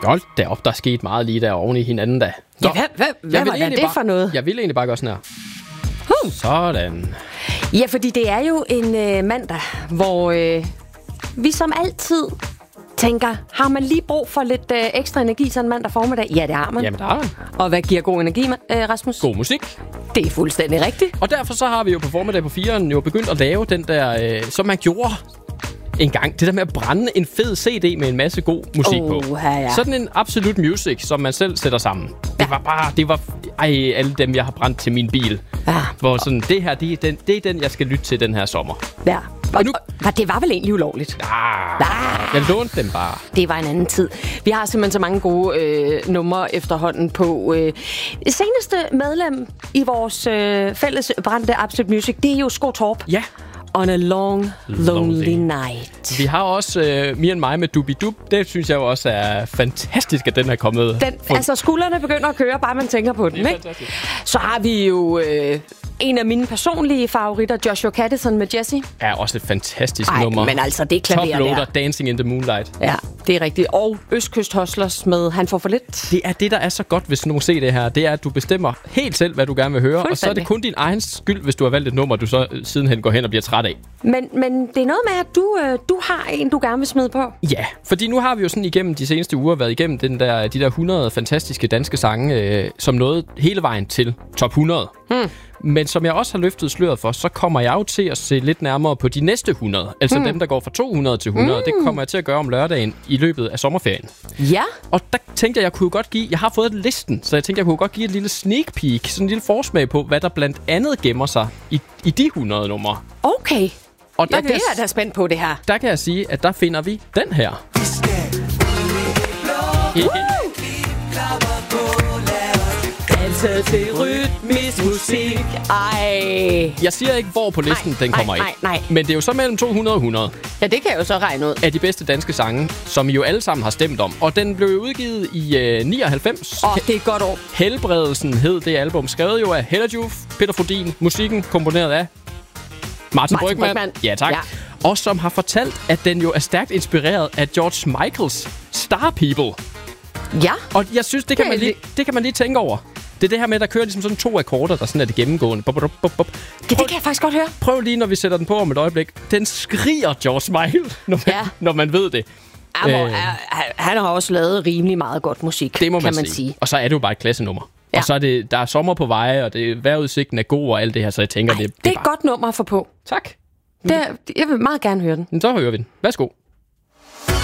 Hold da op, der er sket meget lige der oven i hinanden da. Ja, hvad var det for noget? Jeg vil egentlig bare gøre sådan her. Sådan. Ja, fordi det er jo en mandag, hvor vi som altid tænker, har man lige brug for lidt ekstra energi sådan mandag formiddag? Ja, det har man. Jamen, der har man. Og hvad giver god energi, Rasmus? God musik. Det er fuldstændig rigtigt. Og derfor så har vi jo på formiddag på 4'eren jo begyndt at lave den der, som man gjorde en gang. Det der med at brænde en fed CD med en masse god musik på. Ja. Sådan en Absolute Music, som man selv sætter sammen. Det var alle dem, jeg har brændt til min bil. Ja. Hvor sådan, det her, det er den, jeg skal lytte til den her sommer. Ja. Og nu... Det var vel egentlig ulovligt? Jeg lånte dem bare. Det var en anden tid. Vi har simpelthen så mange gode numre efterhånden på. Seneste medlem i vores fælles brændte Absolute Music, det er jo Sko Torp. Ja. On a long, lonely night. Vi har også Me and My med Doobie-Doo. Det synes jeg jo også er fantastisk, at den er kommet. Altså, skuldrene begynder at køre, bare man tænker på den, ikke? Fantastisk. Så har vi jo en af mine personlige favoritter, Joshua Caddison med Jessie. Er også et fantastisk nummer. Men altså, det klaver der. Toploader, Dancing in the Moonlight. Ja, det er rigtigt. Og Østkyst Hustlers med Han får for lidt. Det er det, der er så godt, hvis nogen ser det her. Det er, at du bestemmer helt selv, hvad du gerne vil høre. Og så er det kun din egen skyld, hvis du har valgt et nummer, du så sidenhen går hen og bliver træt af. Men det er noget med, at du har en, du gerne vil smide på. Ja, fordi nu har vi jo sådan igennem de seneste uger været igennem de der 100 fantastiske danske sange, som nåede hele vejen til top 100. Men som jeg også har løftet sløret for, så kommer jeg jo til at se lidt nærmere på de næste 100. Altså dem, der går fra 200 til 100. Det kommer jeg til at gøre om lørdagen i løbet af sommerferien. Ja. Og der tænkte jeg kunne godt give... Jeg har fået listen, så jeg tænkte, jeg kunne godt give et lille sneak peek. Sådan en lille forsmag på, hvad der blandt andet gemmer sig i de 100 numre. Okay. Og der det er jeg da spændt på, det her. Der kan jeg sige, at der finder vi den her. Til rytmisk musik. Ej. Jeg siger ikke, hvor på listen den kommer i. Nej. Men det er jo så mellem 200 og 100. Ja, det kan jeg jo så regne ud. Af de bedste danske sange, som I jo alle sammen har stemt om. Og den blev udgivet i 99. Det er et godt år. Helbredelsen hed det album. Skrevet jo af Hella Juf, Peter Frodin. Musikken komponeret af Martin Brygmann. Ja, tak. Ja. Og som har fortalt, at den jo er stærkt inspireret af George Michaels Star People. Ja. Og jeg synes, det kan man lige tænke over. Det er det her med, at der kører ligesom sådan 2 akkorder, der sådan er det gennemgående. Det kan jeg faktisk godt høre. Prøv lige, når vi sætter den på om et øjeblik. Den skriger George Michael, når man ved det. Han har også lavet rimelig meget godt musik, det må man sige. Og så er det jo bare et klassenummer. Ja. Og så er der er sommer på veje, og vejrudsigten er god og alt det her, så jeg tænker, det er et godt nummer at få på. Tak. Jeg vil meget gerne høre den. Så hører vi den. Værsgo.